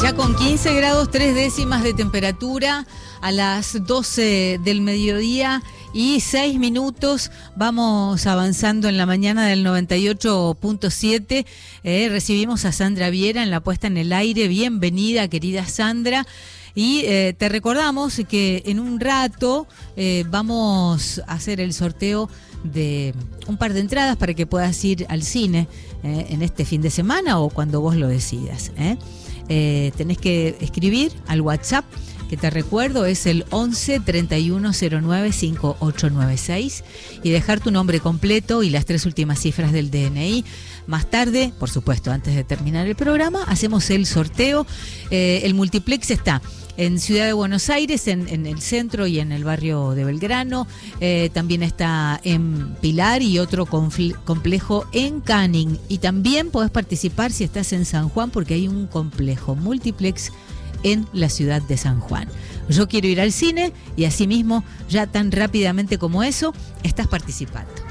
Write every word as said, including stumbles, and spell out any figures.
Ya con quince grados tres décimas de temperatura a las doce del mediodía y seis minutos, vamos avanzando en la mañana del noventa y ocho punto siete. Eh, recibimos a Sandra Viera en la puesta en el aire. Bienvenida, querida Sandra. Y eh, te recordamos que en un rato eh, vamos a hacer el sorteo de un par de entradas para que puedas ir al cine eh, en este fin de semana o cuando vos lo decidas. ¿eh? Eh, tenés que escribir al WhatsApp, que te recuerdo es el once treinta y uno cero nueve cincuenta y ocho noventa y seis, y dejar tu nombre completo y las tres últimas cifras del D N I. Más tarde, por supuesto, antes de terminar el programa, hacemos el sorteo. Eh, el multiplex está en Ciudad de Buenos Aires, en, en el centro y en el barrio de Belgrano. Eh, también está en Pilar y otro confl- complejo en Canning. Y también podés participar si estás en San Juan, porque hay un complejo multiplex en la ciudad de San Juan. Yo quiero ir al cine y asimismo, ya tan rápidamente como eso, estás participando.